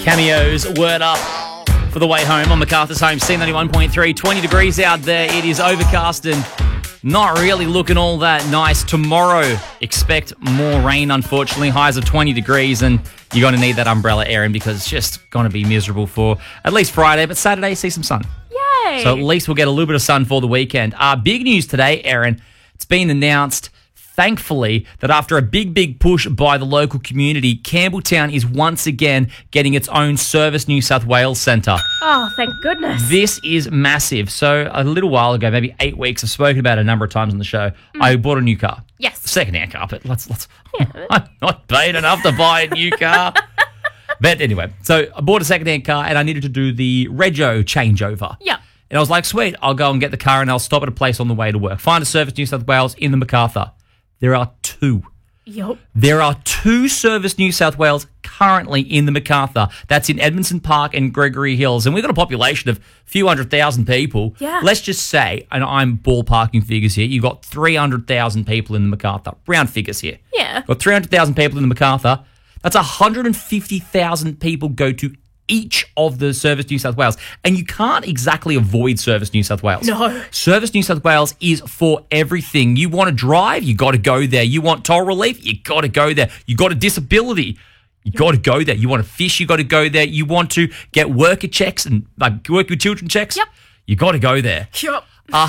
Cameos, Word Up for the way home on MacArthur's Home, C91.3, 20 degrees out there. It is overcast and not really looking all that nice. Tomorrow, expect more rain, unfortunately. Highs of 20 degrees, and you're going to need that umbrella, Erin, because it's just going to be miserable for at least Friday, but Saturday, see some sun. Yay! So at least we'll get a little bit of sun for the weekend. Big news today, Erin. It's been announced, thankfully, that after a big push by the local community, Campbelltown is once again getting its own Service New South Wales centre. Oh, thank goodness. This is massive. So a little while ago, maybe 8 weeks, I've spoken about it a number of times on the show, I bought a new car. Yes. Second-hand car, but I'm not paid enough to buy a new car. But anyway, so I bought a second-hand car and I needed to do the rego changeover. Yeah. And I was like, sweet, I'll go and get the car and I'll stop at a place on the way to work. Find a Service New South Wales in the MacArthur. There are two. Yup. There are two Service New South Wales currently in the MacArthur. That's in Edmondson Park and Gregory Hills. And we've got a population of a few 100,000 people. Yeah. Let's just say, and I'm ballparking figures here, you've got 300,000 people in the MacArthur. Round figures here. Yeah. Got 300,000 people in the MacArthur. That's 150,000 people go to each of the Service New South Wales. And you can't exactly avoid Service New South Wales. No. Service New South Wales is for everything. You want to drive, you got to go there. You want toll relief, you got to go there. You got a disability, you got to go there. You want to fish, you got to go there. You want to get worker checks and work with children checks, Yep. you got to go there. Yup.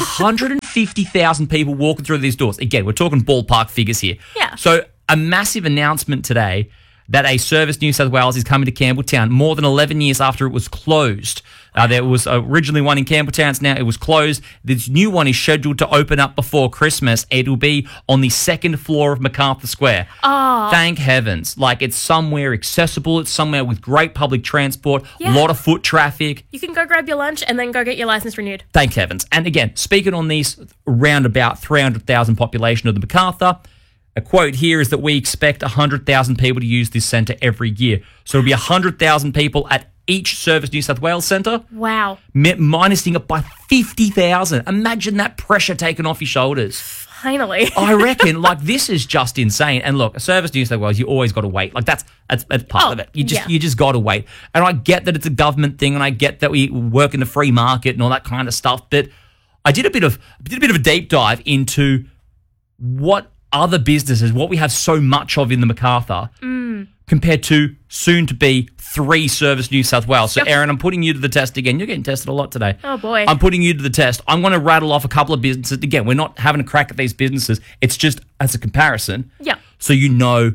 150,000 people walking through these doors. Again, we're talking ballpark figures here. Yeah. So a massive announcement today that a Service New South Wales is coming to Campbelltown more than 11 years after it was closed. There was originally one in Campbelltown, now it was closed. This new one is scheduled to open up before Christmas. It'll be on the second floor of MacArthur Square. Oh. Thank heavens. Like, it's somewhere accessible, it's somewhere with great public transport, a lot of foot traffic. You can go grab your lunch and then go get your license renewed. Thank heavens. And again, speaking on these around about 300,000 population of the MacArthur, a quote here is that we expect 100,000 people to use this centre every year. So it'll be 100,000 people at each Service New South Wales centre. Wow. Minusing it by 50,000. Imagine that pressure taken off your shoulders. Finally. I reckon, this is just insane. And look, a Service New South Wales, you always got to wait. That's part of it. You just got to wait. And I get that it's a government thing, and I get that we work in the free market and all that kind of stuff. But I did a bit of a deep dive into what other businesses, what we have so much of in the MacArthur, compared to soon to be 3 Service New South Wales. So, Erin, I'm putting you to the test again. You're getting tested a lot today. Oh, boy. I'm putting you to the test. I'm going to rattle off a couple of businesses. Again, we're not having a crack at these businesses. It's just as a comparison. Yeah. So you know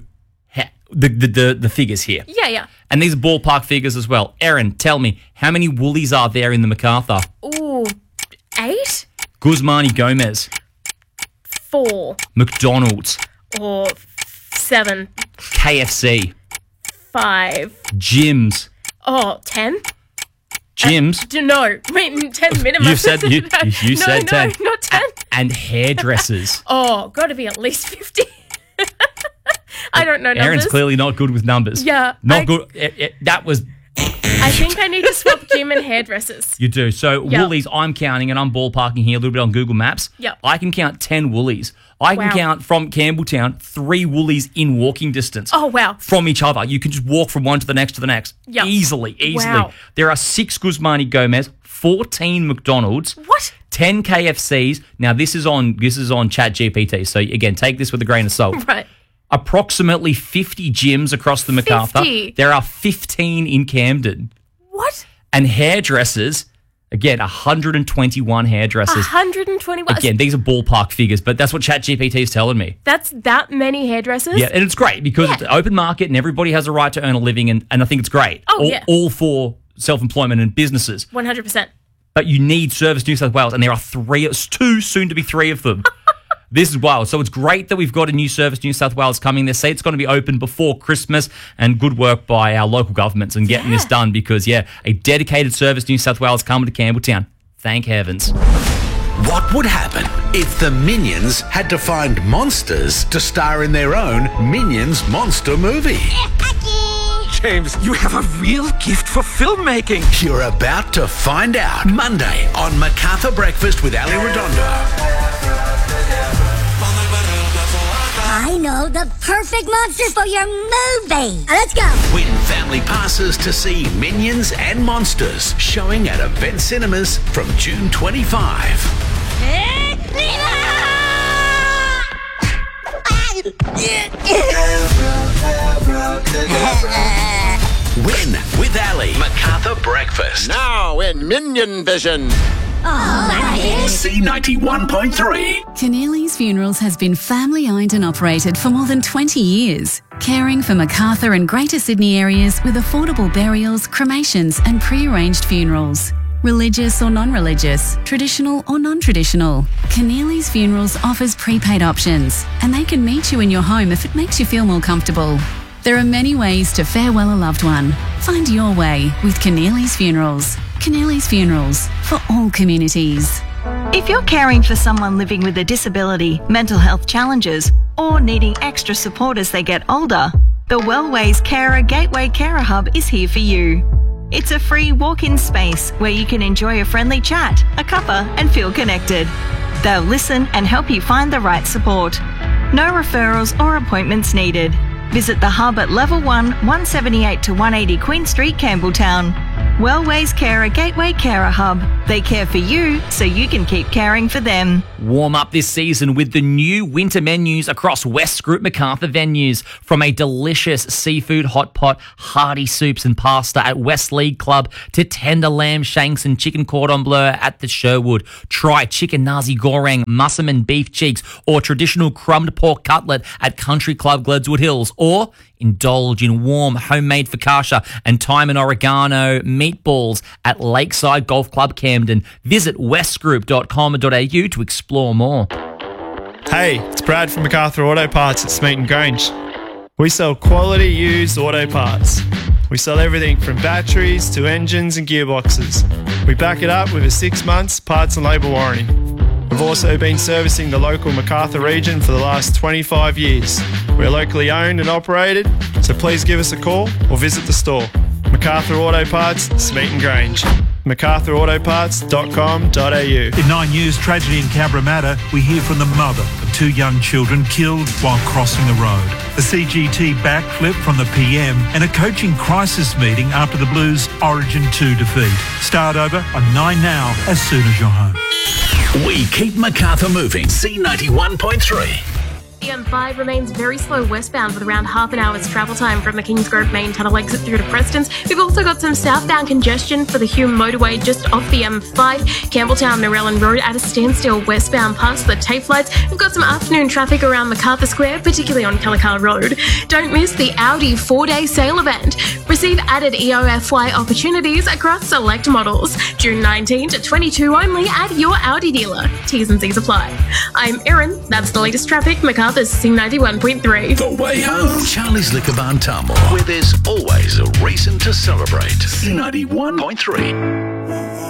the figures here. Yeah. And these are ballpark figures as well. Erin, tell me, how many Woolies are there in the MacArthur? Ooh, 8? Guzmani Gomez. 4. McDonald's. Or 7. KFC. 5. Gyms. Oh, 10? Gyms. No, wait, 10 minimum. You said you said 10. No, not 10. And hairdressers. Oh, got to be at least 50. I don't know numbers. Erin's clearly not good with numbers. Yeah. Not good. That was... I think I need to swap gym and hairdressers. You do. So Woolies, I'm counting, and I'm ballparking here a little bit on Google Maps. Yep. I can count 10 Woolies. I can count from Campbelltown 3 Woolies in walking distance. Oh, wow. From each other. You can just walk from one to the next to the next. Yep. Easily. Wow. There are 6 Guzmani Gomez, 14 McDonald's. What? 10 KFCs. Now, this is on ChatGPT. So, again, take this with a grain of salt. Right. Approximately 50 gyms across the MacArthur. 50? There are 15 in Camden. What? And hairdressers, again, 121 hairdressers. 121? Again, these are ballpark figures, but that's what ChatGPT is telling me. That's that many hairdressers? Yeah, and it's great because it's an open market and everybody has a right to earn a living, and I think it's great. All for self-employment and businesses. 100%. But you need Service New South Wales, and there are 2, soon to be 3 of them. This is wild. So it's great that we've got a new Service New South Wales coming. They say it's going to be open before Christmas, and good work by our local governments and getting this done because, a dedicated Service New South Wales coming to Campbelltown. Thank heavens. What would happen if the Minions had to find monsters to star in their own Minions monster movie? James, you have a real gift for filmmaking. You're about to find out Monday on MacArthur Breakfast with Ali Redondo. I know the perfect monster for your movie. Let's go. Win family passes chances to see Minions and Monsters showing at Event Cinemas from June 25. Win with Ali. MacArthur Breakfast. Now in Minion Vision. C91.3. Keneally's Funerals has been family owned and operated for more than 20 years, caring for MacArthur and Greater Sydney areas with affordable burials, cremations and pre-arranged funerals. Religious or non-religious, traditional or non-traditional. Keneally's Funerals offers prepaid options and they can meet you in your home if it makes you feel more comfortable. There are many ways to farewell a loved one. Find your way with Keneally's Funerals. Keneally's Funerals, for all communities. If you're caring for someone living with a disability, mental health challenges, or needing extra support as they get older, the Wellways Carer Gateway Carer Hub is here for you. It's a free walk-in space where you can enjoy a friendly chat, a cuppa, and feel connected. They'll listen and help you find the right support. No referrals or appointments needed. Visit the hub at Level 1, 178 to 180 Queen Street, Campbelltown. Wellways Carer Gateway Carer Hub. They care for you so you can keep caring for them. Warm up this season with the new winter menus across West Group MacArthur venues. From a delicious seafood hot pot, hearty soups and pasta at West League Club to tender lamb shanks and chicken cordon bleu at the Sherwood. Try chicken nasi goreng, mussaman beef cheeks or traditional crumbed pork cutlet at Country Club Gledswood Hills. Or indulge in warm homemade focaccia and thyme and oregano meatballs at Lakeside Golf Club Camden. Visit westgroup.com.au to explore more. Hey, it's Brad from MacArthur Auto Parts at Smeaton Grange. We sell quality used auto parts. We sell everything from batteries to engines and gearboxes. We back it up with a 6 months parts and labour warranty. We've also been servicing the local MacArthur region for the last 25 years. We're locally owned and operated, so please give us a call or visit the store. MacArthur Auto Parts, Smeaton Grange. MacArthurAutoparts.com.au. In 9 News tragedy in Cabramatta, we hear from the mother of 2 young children killed while crossing the road. A CGT backflip from the PM and a coaching crisis meeting after the Blues Origin 2 defeat. Start over on 9 Now as soon as you're home. We keep MacArthur moving. C91.3. The M5 remains very slow westbound with around half an hour's travel time from the Kingsgrove main tunnel exit through to Prestons. We've also got some southbound congestion for the Hume motorway just off the M5. Campbelltown Narellan Road at a standstill westbound past the TAFE lights. We've got some afternoon traffic around MacArthur Square, particularly on Calicar Road. Don't miss the Audi 4-day sale event. Receive added EOFY opportunities across select models. June 19 to 22 only at your Audi dealer. T's and C's apply. I'm Erin. That's the latest traffic. MacArthur's C91.3. The way home. Charlie's Liquor Barn Tamworth, where there's always a reason to celebrate. C91.3.